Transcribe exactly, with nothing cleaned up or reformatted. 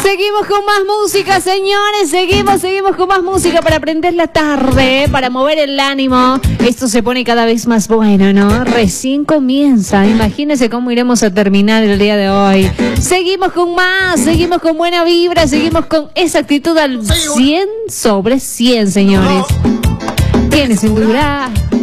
Seguimos con más música, señores. Seguimos, seguimos con más música para prender la tarde, para mover el ánimo. Esto se pone cada vez más bueno, ¿no? Recién comienza. Imagínense cómo iremos a terminar el día de hoy. Seguimos con más, seguimos con buena vibra, seguimos con esa actitud al cien sobre cien, señores. Tienes Honduras.